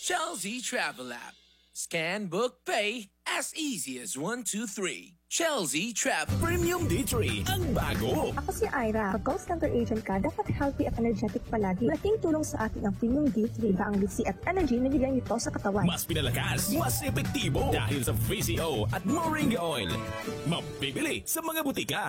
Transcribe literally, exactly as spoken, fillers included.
Chelsea Travel App. Scan, book, pay as easy as one, two, three. Chelsea Travel. Premium D three, ang bago. Ako si Ira. Pag Ghost Number Agent ka, dapat healthy at energetic palagi. Malaking tulong sa atin ang Premium D three ba ang lisi at energy na bigyan nito sa katawan. Mas pinalakas, mas epektibo dahil sa V C O at Moringa Oil. Mabibili sa mga butika.